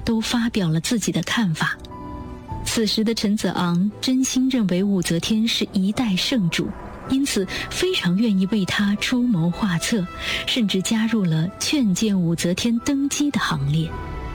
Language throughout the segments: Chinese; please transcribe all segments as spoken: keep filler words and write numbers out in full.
都发表了自己的看法。此时的陈子昂真心认为武则天是一代圣主，因此非常愿意为他出谋划策，甚至加入了劝谏武则天登基的行列。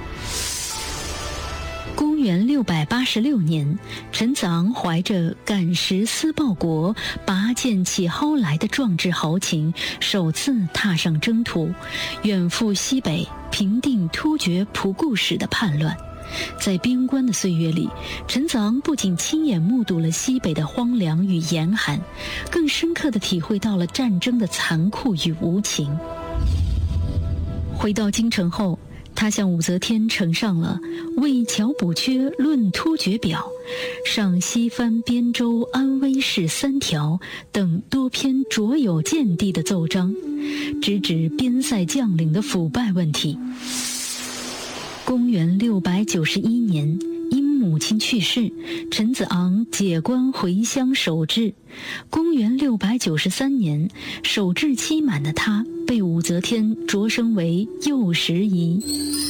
公元六百八十六年，陈子昂怀着赶食思报国、拔剑起蒿来的壮志豪情，首次踏上征途，远赴西北，平定突厥仆固使的叛乱。在边关的岁月里，陈子昂不仅亲眼目睹了西北的荒凉与严寒，更深刻地体会到了战争的残酷与无情。回到京城后，他向武则天呈上了《为乔补缺论突厥表》《上西番边州安危事三条》等多篇卓有见地的奏章，直指边塞将领的腐败问题。公元六百九十一年，因母亲去世，陈子昂解官回乡守制。公元六百九十三年，守制期满的他被武则天擢升为右拾遗。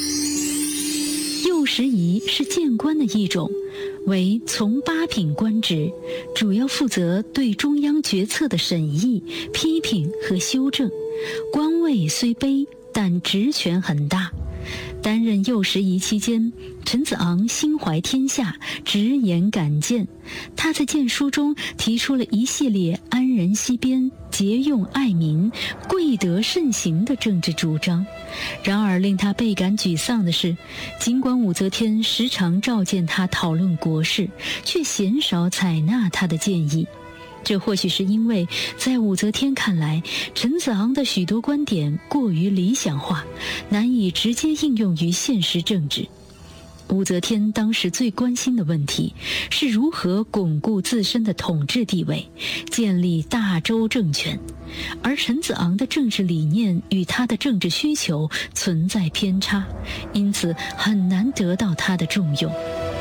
右拾遗是谏官的一种，为从八品官职，主要负责对中央决策的审议、批评和修正。官位虽卑，但职权很大。担任右拾遗期间，陈子昂心怀天下，直言敢谏。他在谏书中提出了一系列安人息边、节用爱民、贵德慎行的政治主张。然而令他倍感沮丧的是，尽管武则天时常召见他讨论国事，却鲜少采纳他的建议。这或许是因为在武则天看来，陈子昂的许多观点过于理想化，难以直接应用于现实政治。武则天当时最关心的问题是如何巩固自身的统治地位，建立大周政权，而陈子昂的政治理念与他的政治需求存在偏差，因此很难得到他的重用。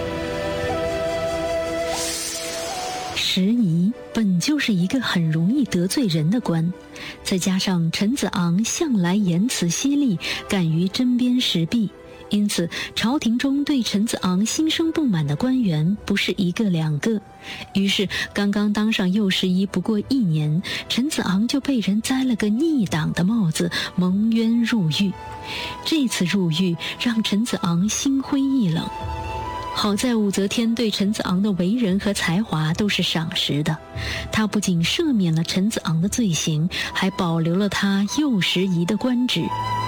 拾遗本就是一个很容易得罪人的官，再加上陈子昂向来言辞犀利，敢于针砭时弊，因此朝廷中对陈子昂心生不满的官员不是一个两个。于是刚刚当上右拾遗不过一年，陈子昂就被人栽了个逆党的帽子，蒙冤入狱。这次入狱让陈子昂心灰意冷。好在武则天对陈子昂的为人和才华都是赏识的，她不仅赦免了陈子昂的罪行，还保留了他右拾遗的官职。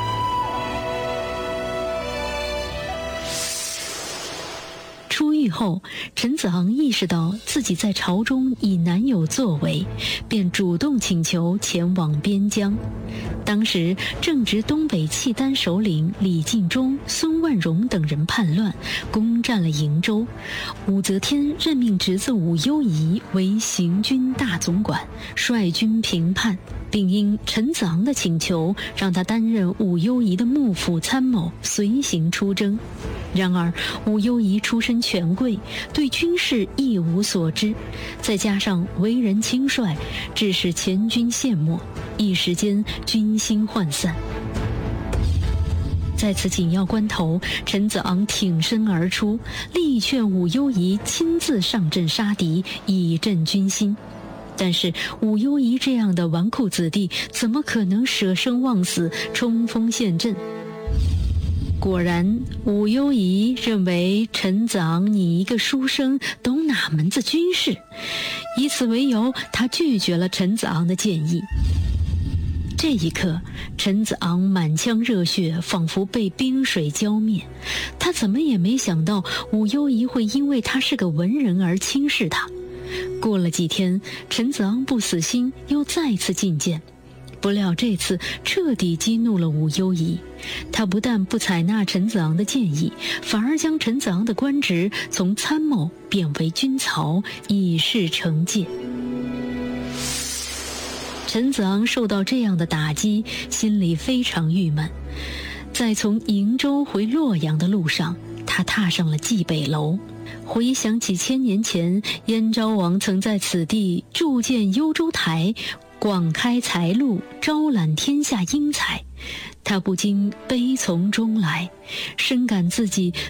出狱后，陈子昂意识到自己在朝中已难有作为，便主动请求前往边疆。当时正值东北契丹首领李进忠、孙万荣等人叛乱，攻占了瀛州。武则天任命侄子武攸宜为行军大总管，率军平叛，并因陈子昂的请求，让他担任武攸宜的幕府参谋，随行出征。然而武攸宜出身权贵，对军事一无所知，再加上为人轻率，致使前军陷没，一时间军心涣散。在此紧要关头，陈子昂挺身而出，力劝武攸宜亲自上阵杀敌，以振军心。但是武攸宜这样的纨绔子弟，怎么可能舍生忘死，冲锋陷阵？果然，武攸宜认为陈子昂你一个书生懂哪门子军事，以此为由，他拒绝了陈子昂的建议。这一刻，陈子昂满腔热血仿佛被冰水浇灭，他怎么也没想到武攸宜会因为他是个文人而轻视他。过了几天，陈子昂不死心，又再次进谏。不料这次彻底激怒了武攸宜，他不但不采纳陈子昂的建议，反而将陈子昂的官职从参谋贬为军曹，以示惩戒。陈子昂受到这样的打击，心里非常郁闷。在从瀛州回洛阳的路上，他踏上了蓟北楼，回想起千年前燕昭王曾在此地筑建幽州台，广开财路，招揽天下英才，他不禁悲从中来，深感自己